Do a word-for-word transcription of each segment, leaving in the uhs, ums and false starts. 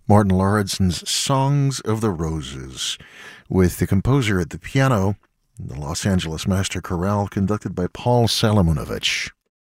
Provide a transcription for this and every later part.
Martin Lauridsen's Songs of the Roses, with the composer at the piano, the Los Angeles Master Chorale, conducted by Paul Salamunovich.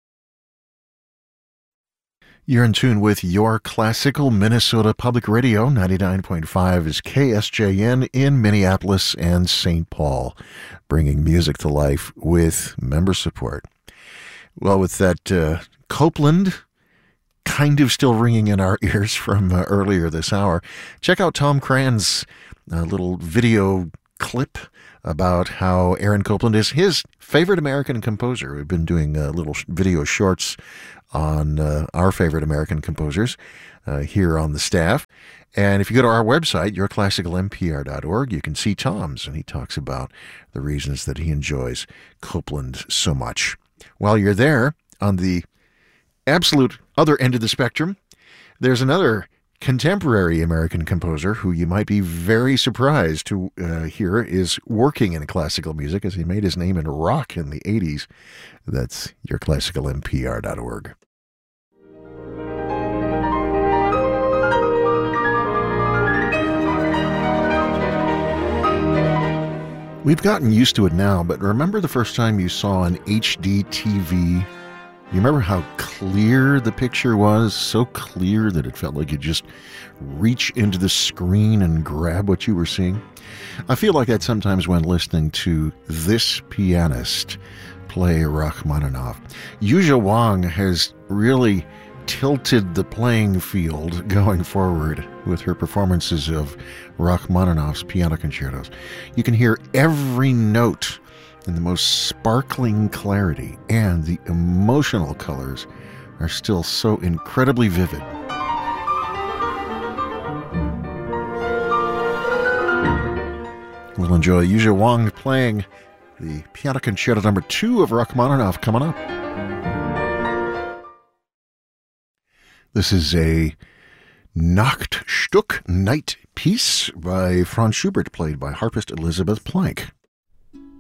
You're in tune with your classical Minnesota Public Radio. ninety-nine point five is K S J N in Minneapolis and Saint Paul, bringing music to life with member support. Well, with that uh, Copeland kind of still ringing in our ears from uh, earlier this hour, check out Tom Cran's uh, little video clip about how Aaron Copland is his favorite American composer. We've been doing uh, little video shorts on uh, our favorite American composers uh, here on the staff. And if you go to our website, your classical m p r dot org, you can see Tom's, and he talks about the reasons that he enjoys Copland so much. While you're there, on the absolute other end of the spectrum, there's another contemporary American composer who you might be very surprised to uh, hear is working in classical music, as he made his name in rock in the eighties. That's your classical m p r dot org. We've gotten used to it now, but remember the first time you saw an H D T V? You remember how clear the picture was? So clear that it felt like you'd just reach into the screen and grab what you were seeing. I feel like that sometimes when listening to this pianist play Rachmaninoff. Yuzha Wang has really tilted the playing field going forward with her performances of Rachmaninoff's piano concertos. You can hear every note in the most sparkling clarity, and the emotional colors are still so incredibly vivid. We'll enjoy Yuzha Wang playing the Piano Concerto number two of Rachmaninoff coming up. This is a Nachtstück, night piece by Franz Schubert, played by harpist Elizabeth Plank.